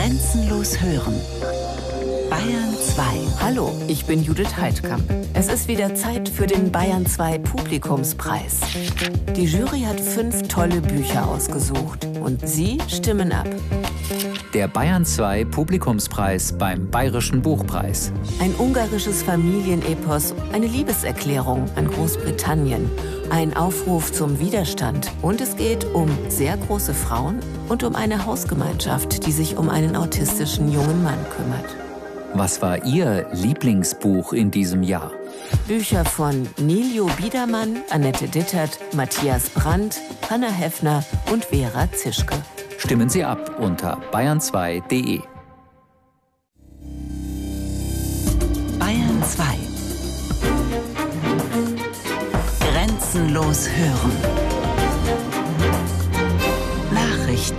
Grenzenlos hören. Bayern 2. Hallo, ich bin Judith Heidkamp. Es ist wieder Zeit für den Bayern 2 Publikumspreis. Die Jury hat 5 tolle Bücher ausgesucht und Sie stimmen ab. Der Bayern 2 Publikumspreis beim Bayerischen Buchpreis. Ein ungarisches Familienepos, eine Liebeserklärung an Großbritannien, ein Aufruf zum Widerstand und es geht um sehr große Frauen und um eine Hausgemeinschaft, die sich um einen autistischen jungen Mann kümmert. Was war Ihr Lieblingsbuch in diesem Jahr? Bücher von Niljo Biedermann, Annette Dittert, Matthias Brandt, Hanna Heffner und Vera Zischke. Stimmen Sie ab unter bayern2.de. Bayern 2. Grenzenlos hören. Nachrichten.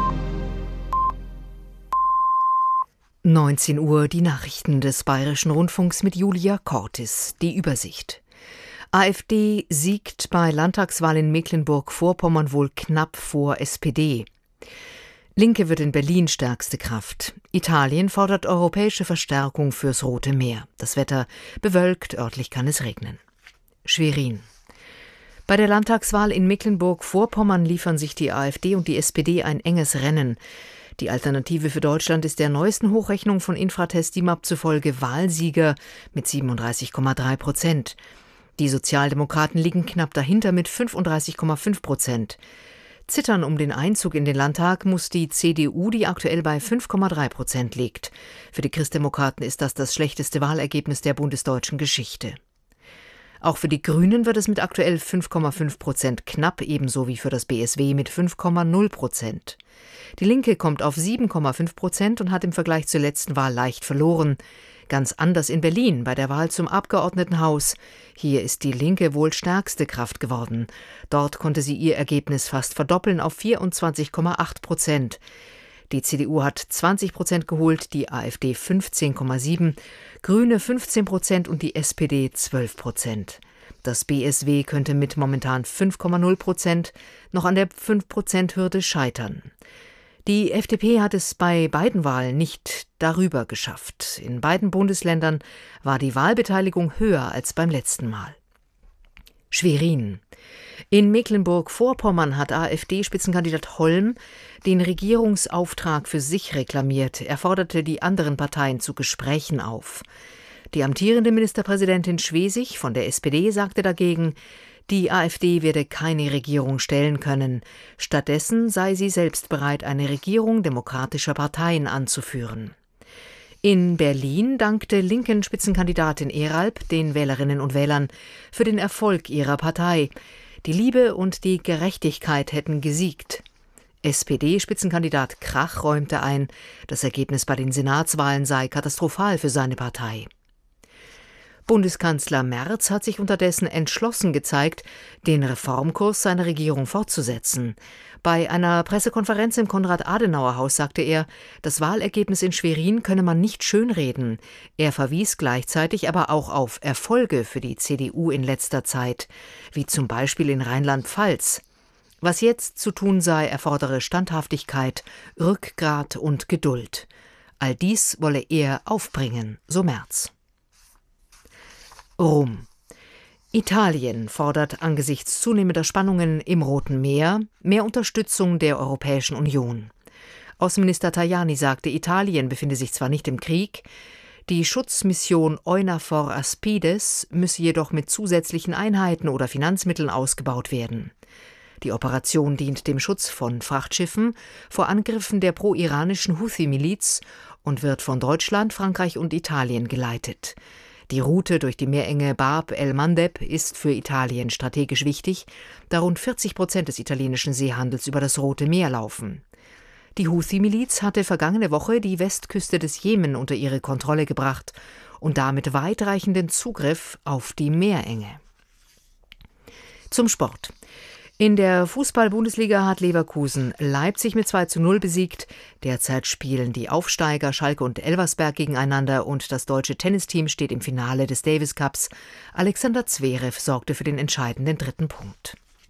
19 Uhr die Nachrichten des Bayerischen Rundfunks mit Julia Cortis. Die Übersicht. AfD siegt bei Landtagswahl in Mecklenburg-Vorpommern wohl knapp vor SPD. Linke wird in Berlin stärkste Kraft. Italien fordert europäische Verstärkung fürs Rote Meer. Das Wetter bewölkt, örtlich kann es regnen. Schwerin. Bei der Landtagswahl in Mecklenburg-Vorpommern liefern sich die AfD und die SPD ein enges Rennen. Die Alternative für Deutschland ist der neuesten Hochrechnung von Infratest DIMAP zufolge Wahlsieger mit 37,3%. Die Sozialdemokraten liegen knapp dahinter mit 35,5%. Zittern um den Einzug in den Landtag muss die CDU, die aktuell bei 5,3% liegt. Für die Christdemokraten ist das schlechteste Wahlergebnis der bundesdeutschen Geschichte. Auch für die Grünen wird es mit aktuell 5,5% knapp, ebenso wie für das BSW mit 5,0%. Die Linke kommt auf 7,5% und hat im Vergleich zur letzten Wahl leicht verloren. Ganz anders in Berlin bei der Wahl zum Abgeordnetenhaus. Hier ist die Linke wohl stärkste Kraft geworden. Dort konnte sie ihr Ergebnis fast verdoppeln auf 24,8%. Die CDU hat 20% geholt, die AfD 15,7%, Grüne 15% und die SPD 12%. Das BSW könnte mit momentan 5,0% noch an der 5%-Hürde scheitern. Die FDP hat es bei beiden Wahlen nicht darüber geschafft. In beiden Bundesländern war die Wahlbeteiligung höher als beim letzten Mal. Schwerin. In Mecklenburg-Vorpommern hat AfD-Spitzenkandidat Holm den Regierungsauftrag für sich reklamiert. Er forderte die anderen Parteien zu Gesprächen auf. Die amtierende Ministerpräsidentin Schwesig von der SPD sagte dagegen, die AfD werde keine Regierung stellen können. Stattdessen sei sie selbst bereit, eine Regierung demokratischer Parteien anzuführen. In Berlin dankte linken Spitzenkandidatin Eralp den Wählerinnen und Wählern für den Erfolg ihrer Partei. Die Liebe und die Gerechtigkeit hätten gesiegt. SPD-Spitzenkandidat Krach räumte ein, das Ergebnis bei den Senatswahlen sei katastrophal für seine Partei. Bundeskanzler Merz hat sich unterdessen entschlossen gezeigt, den Reformkurs seiner Regierung fortzusetzen. Bei einer Pressekonferenz im Konrad-Adenauer-Haus sagte er, das Wahlergebnis in Schwerin könne man nicht schönreden. Er verwies gleichzeitig aber auch auf Erfolge für die CDU in letzter Zeit, wie zum Beispiel in Rheinland-Pfalz. Was jetzt zu tun sei, erfordere Standhaftigkeit, Rückgrat und Geduld. All dies wolle er aufbringen, so Merz. Rom. Italien fordert angesichts zunehmender Spannungen im Roten Meer mehr Unterstützung der Europäischen Union. Außenminister Tajani sagte, Italien befinde sich zwar nicht im Krieg, die Schutzmission EUNAVFOR Aspides müsse jedoch mit zusätzlichen Einheiten oder Finanzmitteln ausgebaut werden. Die Operation dient dem Schutz von Frachtschiffen vor Angriffen der pro-iranischen Houthi-Miliz und wird von Deutschland, Frankreich und Italien geleitet. Die Route durch die Meerenge Bab el-Mandeb ist für Italien strategisch wichtig, da rund 40% des italienischen Seehandels über das Rote Meer laufen. Die Houthi-Miliz hatte vergangene Woche die Westküste des Jemen unter ihre Kontrolle gebracht und damit weitreichenden Zugriff auf die Meerenge. Zum Sport. In der Fußball-Bundesliga hat Leverkusen Leipzig mit 2:0 besiegt. Derzeit spielen die Aufsteiger Schalke und Elversberg gegeneinander und das deutsche Tennisteam steht im Finale des Davis Cups. Alexander Zverev sorgte für den entscheidenden 3. Punkt.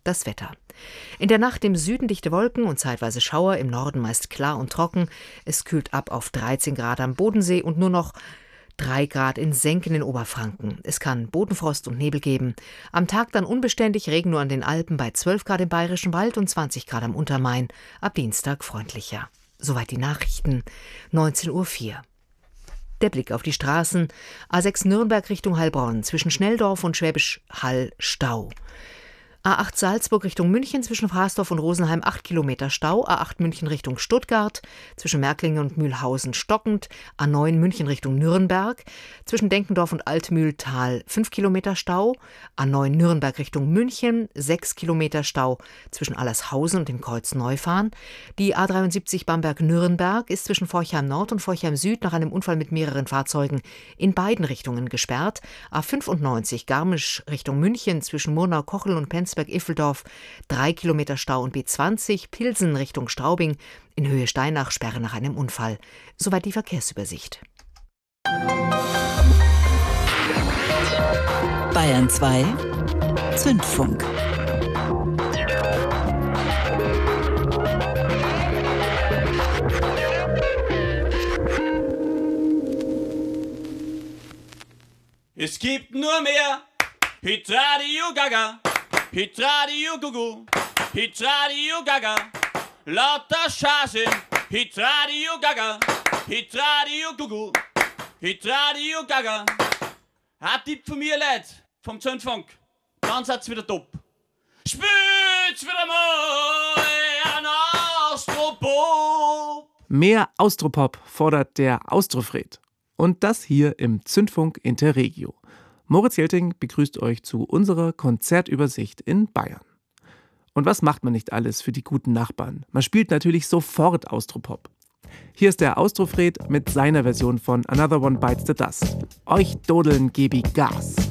Das Wetter. In der Nacht im Süden dichte Wolken und zeitweise Schauer, im Norden meist klar und trocken. Es kühlt ab auf 13 Grad am Bodensee und nur noch 3 Grad in Senken in Oberfranken. Es kann Bodenfrost und Nebel geben. Am Tag dann unbeständig, Regen nur an den Alpen bei 12 Grad im Bayerischen Wald und 20 Grad am Untermain. Ab Dienstag freundlicher. Soweit die Nachrichten. 19:04 Uhr. Der Blick auf die Straßen. A6 Nürnberg Richtung Heilbronn. Zwischen Schnelldorf und Schwäbisch Hall Stau. A8 Salzburg Richtung München zwischen Frasdorf und Rosenheim 8 Kilometer Stau, A8 München Richtung Stuttgart, zwischen Märklingen und Mühlhausen stockend, A9 München Richtung Nürnberg, zwischen Denkendorf und Altmühltal 5 Kilometer Stau, A9 Nürnberg Richtung München 6 Kilometer Stau zwischen Allershausen und dem Kreuz Neufahren. Die A73 Bamberg-Nürnberg ist zwischen Forchheim Nord und Forchheim Süd nach einem Unfall mit mehreren Fahrzeugen in beiden Richtungen gesperrt. A95 Garmisch Richtung München zwischen Murnau-Kochel und Penzberg-Iffeldorf 3 Kilometer Stau und B20 Pilsen Richtung Straubing in Höhe Steinach Sperre nach einem Unfall. Soweit die Verkehrsübersicht. Bayern 2 Zündfunk. Es gibt nur mehr Hitradio Gaga, Hitradio Gugu, Hitradio Gaga, lauter Schase, Hitradio Gaga, Hitradio Gugu, Hitradio Gaga. Ein Tipp von mir, Leute, vom Zündfunk, dann seid's wieder top. Spürt's wieder mal ein Austropop. Mehr Austropop fordert der Austrofred. Und das hier im Zündfunk Interregio. Moritz Jelting begrüßt euch zu unserer Konzertübersicht in Bayern. Und was macht man nicht alles für die guten Nachbarn? Man spielt natürlich sofort Austropop. Hier ist der Austrofred mit seiner Version von Another One Bites the Dust. Euch Dodeln gebe ich Gas.